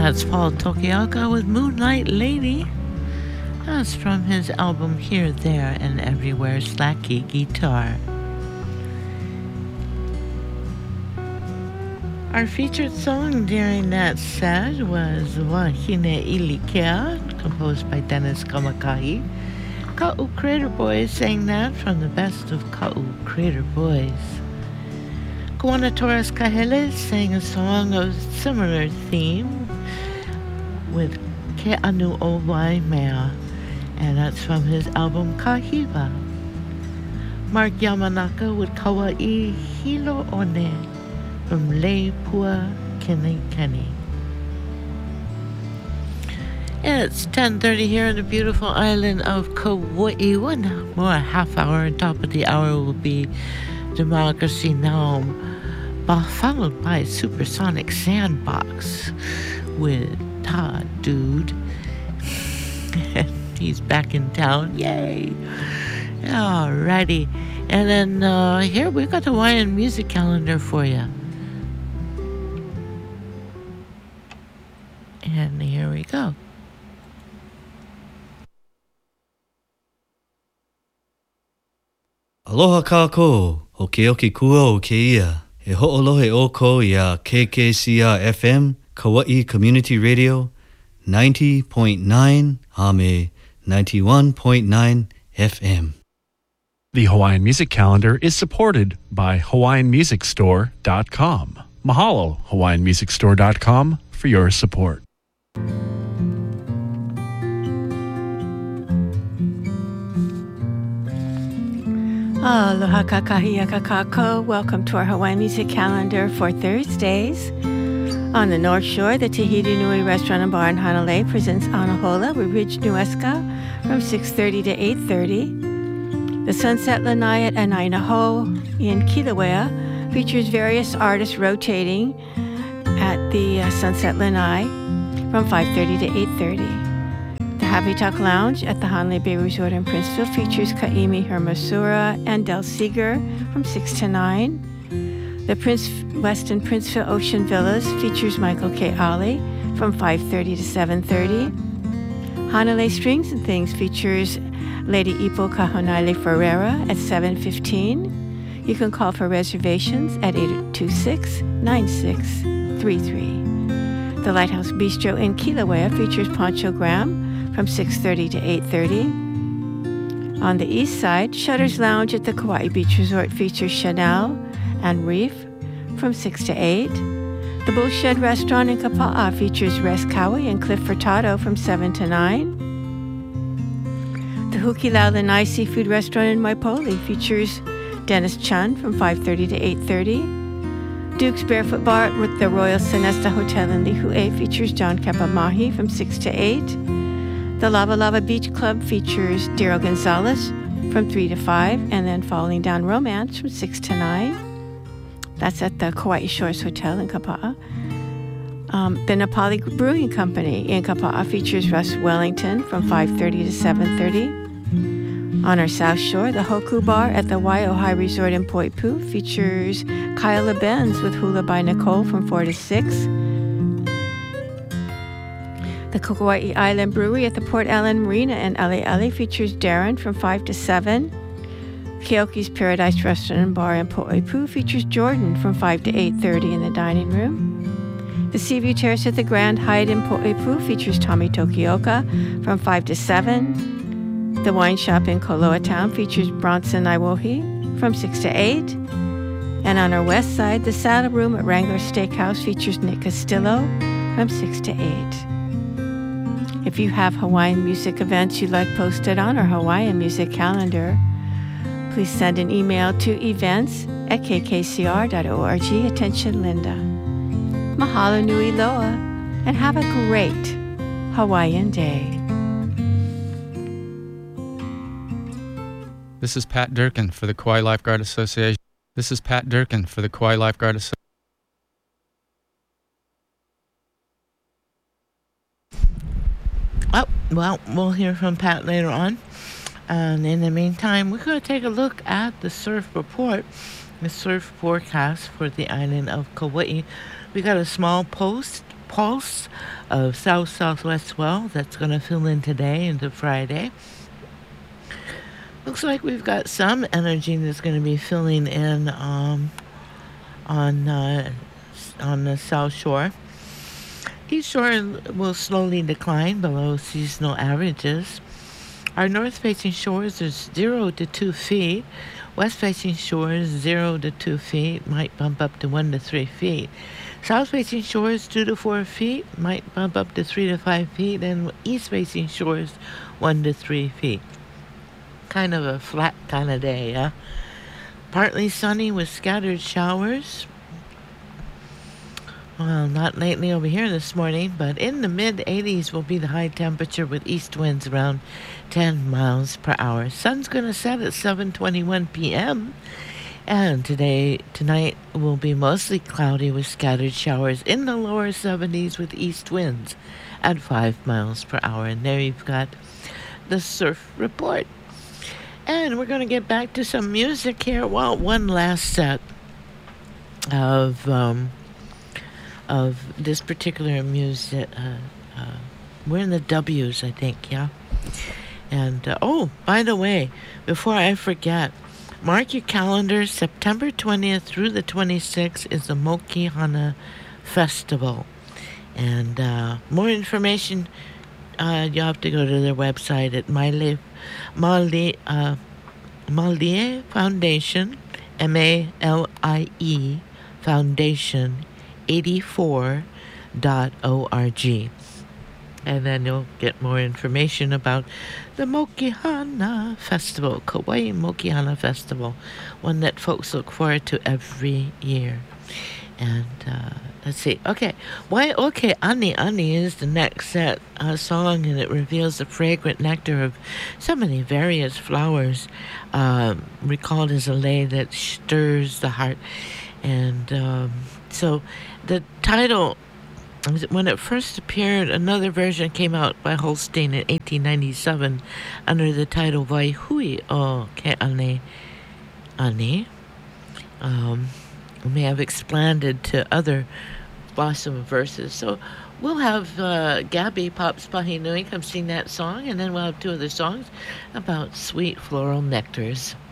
That's Paul Tokioka with Moonlight Lady. That's from his album Here, There, and Everywhere Slacky Guitar. Our featured song during that set was Wahine Ilikea, composed by Dennis Kamakahi. Ka'u Crater Boys sang that from the best of Ka'u Crater Boys. Kuana Torres Kahele sang a song of similar theme with Ke Anu o Waimea, and that's from his album Kahiva. Mark Yamanaka with Kawaii Hilo One from Leipua Kene Kene. It's 10:30 here on the beautiful island of Kauai. One more half hour on top of the hour will be Democracy Now! Followed by Supersonic Sandbox with Todd Dude. He's back in town. Yay! Alrighty. And then here we've got the Hawaiian music calendar for you. And here we go. Aloha kākou, o ke oki kua o ke ia. E ho'olohe o ko ia KKCR FM, Kauai Community Radio, 90.9 Ame, 91.9 FM. The Hawaiian Music Calendar is supported by HawaiianMusicStore.com. Mahalo, HawaiianMusicStore.com, for your support. Aloha kakahia kakako. Welcome to our Hawaiian Music Calendar for Thursdays. On the North Shore, the Tahiti Nui Restaurant and Bar in Hanalei presents Anahola with Ridge Nuesca from 6:30 to 8:30. The Sunset Lanai at Anainaho in Kilauea features various artists rotating at the Sunset Lanai from 5:30 to 8:30. The Happy Talk Lounge at the Hanalei Bay Resort in Princeville features Kaimi Hermosura and Del Seeger from 6 to 9. The Westin Princeville Ocean Villas features Michael K. Ali from 5:30 to 7:30. Hanalei Strings and Things features Lady Ipo Kahonaile Ferreira at 7:15. You can call for reservations at 826-9633. The Lighthouse Bistro in Kilauea features Pancho Graham from 6:30 to 8:30. On the east side, Shutter's Lounge at the Kauai Beach Resort features Chanel and Reef from 6 to 8. The Bullshed Restaurant in Kapa'a features Res Kawi and Cliff Furtado from 7 to 9. The Hukilau Lanai Seafood Restaurant in Maipoli features Dennis Chun from 5:30 to 8:30. Duke's Barefoot Bar with the Royal Sonesta Hotel in Lihue features John Kapamahi from 6 to 8. The Lava Lava Beach Club features Daryl Gonzalez from 3 to 5, and then Falling Down Romance from 6 to 9. That's at the Kauai Shores Hotel in Kapa'a. The Nepali Brewing Company in Kapa'a features Russ Wellington from 5:30 to 7:30. On our South Shore, the Hoku Bar at the Wai'ohai Resort in Poipu features Kyla Benz with Hula by Nicole from 4 to 6. The Kauai Island Brewery at the Port Ellen Marina in Ali'ali features Darren from 5 to 7. Keoki's Paradise Restaurant and Bar in Poipu features Jordan from 5 to 8:30 in the dining room. The Seaview Terrace at the Grand Hyatt in Poipu features Tommy Tokioka from 5 to 7. The Wine Shop in Koloa Town features Bronson Iwohi from 6 to 8. And on our west side, the Saddle Room at Wrangler Steakhouse features Nick Castillo from 6 to 8. If you have Hawaiian music events you'd like posted on our Hawaiian music calendar, please send an email to events@kkcr.org. Attention, Linda. Mahalo nui loa, and have a great Hawaiian day. This is Pat Durkin for the Kauai Lifeguard Association. This is Pat Durkin for the Kauai Lifeguard Association. Oh, well, we'll hear from Pat later on. And in the meantime, we're going to take a look at the surf report, the surf forecast for the island of Kauai. We got a small pause pulse of south-southwest swell that's going to fill in today into Friday. Looks like we've got some energy that's going to be filling in on the South Shore. East Shore will slowly decline below seasonal averages. Our north-facing shores are 0 to 2 feet. West-facing shores 0 to 2 feet, might bump up to 1 to 3 feet. South-facing shores 2 to 4 feet, might bump up to 3 to 5 feet, and east-facing shores 1 to 3 feet. Kind of a flat kind of day, yeah? Partly sunny with scattered showers. Well, not lately over here this morning, but in the mid-80s will be the high temperature with east winds around 10 miles per hour. Sun's going to set at 7:21 p.m. And tonight will be mostly cloudy with scattered showers in the lower 70s with east winds at 5 miles per hour. And there you've got the surf report. And we're going to get back to some music here. Well, one last set of this particular music. We're in the W's, I think, yeah? And, oh, by the way, before I forget, mark your calendar, September 20th through the 26th is the Mokihana Festival. And more information, you have to go to their website at Malie Foundation, MALIE Foundation 84.org. And then you'll get more information about the Mokihana Festival, Kauai Mokihana Festival, one that folks look forward to every year. And let's see. Okay. Why? Okay. Ani Ani is the next set song, and it reveals the fragrant nectar of so many various flowers, recalled as a lay that stirs the heart. And so the title, when it first appeared, another version came out by Holstein in 1897 under the title Waihui o Ke Ane Ani. May have expanded to other blossom verses. So we'll have Gabby Pops Pahinui come sing that song, and then we'll have two other songs about sweet floral nectars.